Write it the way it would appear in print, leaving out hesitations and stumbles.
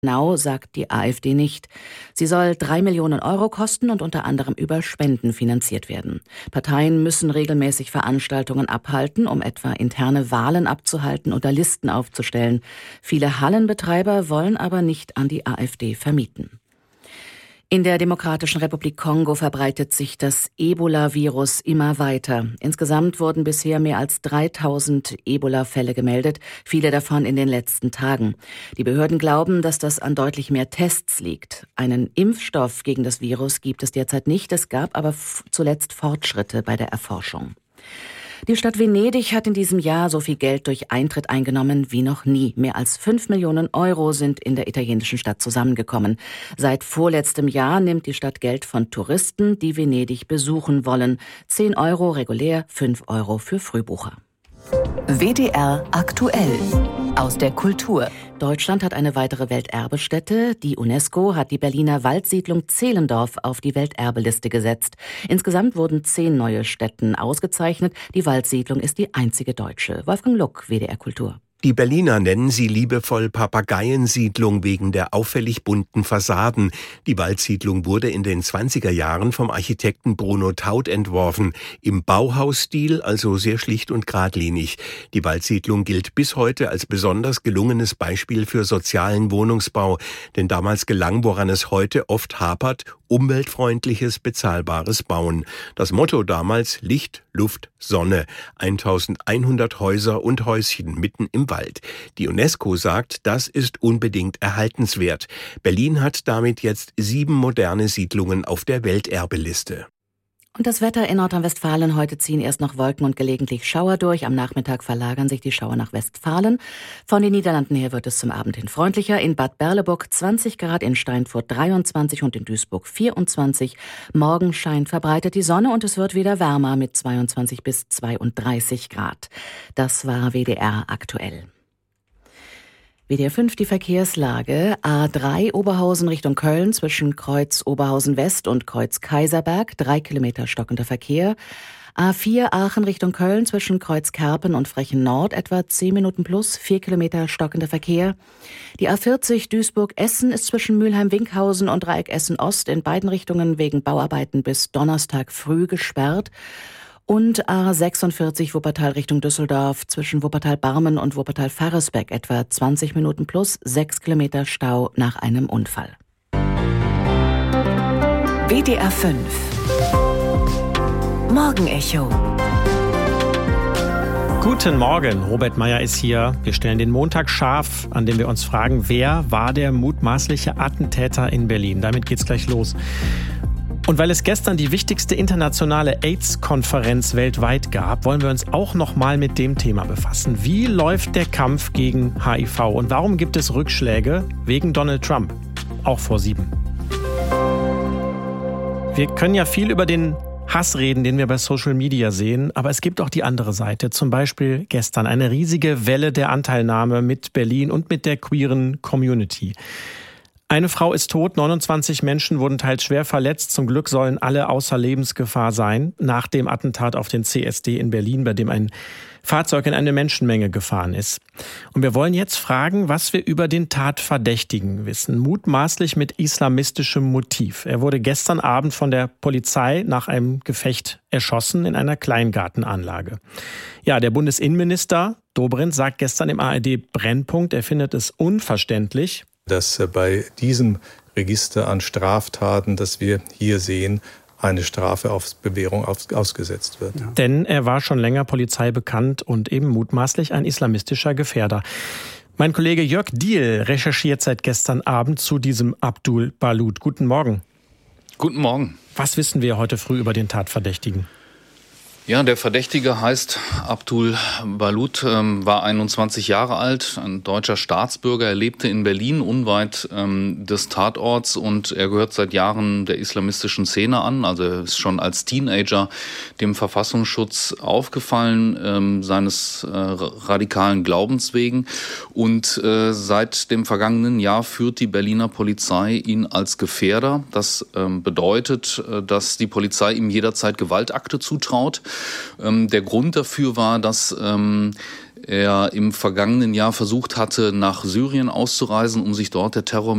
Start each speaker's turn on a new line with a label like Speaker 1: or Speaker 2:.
Speaker 1: Genau, sagt die AfD nicht. Sie soll 3 Millionen Euro kosten und unter anderem über Spenden finanziert werden. Parteien müssen regelmäßig Veranstaltungen abhalten, um etwa interne Wahlen abzuhalten oder Listen aufzustellen. Viele Hallenbetreiber wollen aber nicht an die AfD vermieten. In der Demokratischen Republik Kongo verbreitet sich das Ebola-Virus immer weiter. Insgesamt wurden bisher mehr als 3000 Ebola-Fälle gemeldet, viele davon in den letzten Tagen. Die Behörden glauben, dass das an deutlich mehr Tests liegt. Einen Impfstoff gegen das Virus gibt es derzeit nicht, es gab aber zuletzt Fortschritte bei der Erforschung. Die Stadt Venedig hat in diesem Jahr so viel Geld durch Eintritt eingenommen wie noch nie. Mehr als 5 Millionen Euro sind in der italienischen Stadt zusammengekommen. Seit vorletztem Jahr nimmt die Stadt Geld von Touristen, die Venedig besuchen wollen. 10 Euro regulär, 5 Euro für Frühbucher.
Speaker 2: WDR aktuell aus der Kultur.
Speaker 1: Deutschland hat eine weitere Welterbestätte. Die UNESCO hat die Berliner Waldsiedlung Zehlendorf auf die Welterbeliste gesetzt. Insgesamt wurden 10 neue Stätten ausgezeichnet. Die Waldsiedlung ist die einzige deutsche. Wolfgang Luck, WDR Kultur.
Speaker 3: Die Berliner nennen sie liebevoll Papageiensiedlung wegen der auffällig bunten Fassaden. Die Waldsiedlung wurde in den 20er Jahren vom Architekten Bruno Taut entworfen. Im Bauhausstil, also sehr schlicht und geradlinig. Die Waldsiedlung gilt bis heute als besonders gelungenes Beispiel für sozialen Wohnungsbau. Denn damals gelang, woran es heute oft hapert, umweltfreundliches, bezahlbares Bauen. Das Motto damals: Licht, Luft, Sonne. 1100 Häuser und Häuschen mitten im Wald. Die UNESCO sagt, das ist unbedingt erhaltenswert. Berlin hat damit jetzt 7 moderne Siedlungen auf der Welterbeliste.
Speaker 1: Und das Wetter in Nordrhein-Westfalen: Heute ziehen erst noch Wolken und gelegentlich Schauer durch. Am Nachmittag verlagern sich die Schauer nach Westfalen. Von den Niederlanden her wird es zum Abend hin freundlicher. In Bad Berleburg 20 Grad, in Steinfurt 23 und in Duisburg 24. Morgen scheint verbreitet die Sonne und es wird wieder wärmer mit 22 bis 32 Grad. Das war WDR aktuell. WDR 5, die Verkehrslage. A3 Oberhausen Richtung Köln zwischen Kreuz Oberhausen West und Kreuz Kaiserberg, 3 Kilometer stockender Verkehr. A4 Aachen Richtung Köln zwischen Kreuz Kerpen und Frechen Nord, etwa 10 Minuten plus, 4 Kilometer stockender Verkehr. Die A40 Duisburg-Essen ist zwischen Mülheim-Winkhausen und Dreieck Essen-Ost in beiden Richtungen wegen Bauarbeiten bis Donnerstag früh gesperrt. Und A46 Wuppertal Richtung Düsseldorf zwischen Wuppertal-Barmen und Wuppertal-Farresbeck, etwa 20 Minuten plus, 6 Kilometer Stau nach einem Unfall.
Speaker 2: WDR 5 Morgenecho.
Speaker 4: Guten Morgen, Robert Meyer ist hier. Wir stellen den Montag scharf, an dem wir uns fragen, wer war der mutmaßliche Attentäter in Berlin? Damit geht's gleich los. Und weil es gestern die wichtigste internationale AIDS-Konferenz weltweit gab, wollen wir uns auch noch mal mit dem Thema befassen. Wie läuft der Kampf gegen HIV und warum gibt es Rückschläge wegen Donald Trump? Auch vor 7. Wir können ja viel über den Hass reden, den wir bei Social Media sehen, aber es gibt auch die andere Seite. Zum Beispiel gestern eine riesige Welle der Anteilnahme mit Berlin und mit der queeren Community. Eine Frau ist tot, 29 Menschen wurden teils schwer verletzt. Zum Glück sollen alle außer Lebensgefahr sein. Nach dem Attentat auf den CSD in Berlin, bei dem ein Fahrzeug in eine Menschenmenge gefahren ist. Und wir wollen jetzt fragen, was wir über den Tatverdächtigen wissen. Mutmaßlich mit islamistischem Motiv. Er wurde gestern Abend von der Polizei nach einem Gefecht erschossen in einer Kleingartenanlage. Ja, der Bundesinnenminister Dobrindt sagt gestern im ARD Brennpunkt, er findet es unverständlich,
Speaker 5: dass bei diesem Register an Straftaten, das wir hier sehen, eine Strafe auf Bewährung ausgesetzt wird.
Speaker 4: Ja. Denn er war schon länger Polizei bekannt und eben mutmaßlich ein islamistischer Gefährder. Mein Kollege Jörg Diehl recherchiert seit gestern Abend zu diesem Abdul Balut. Guten Morgen.
Speaker 6: Guten Morgen.
Speaker 4: Was wissen wir heute früh über den Tatverdächtigen?
Speaker 6: Ja, der Verdächtige heißt Abdul Balut, war 21 Jahre alt, ein deutscher Staatsbürger. Er lebte in Berlin, unweit des Tatorts, und er gehört seit Jahren der islamistischen Szene an. Also er ist schon als Teenager dem Verfassungsschutz aufgefallen, seines radikalen Glaubens wegen. Und seit dem vergangenen Jahr führt die Berliner Polizei ihn als Gefährder. Das bedeutet, dass die Polizei ihm jederzeit Gewaltakte zutraut. Der Grund dafür war, dass er im vergangenen Jahr versucht hatte, nach Syrien auszureisen, um sich dort der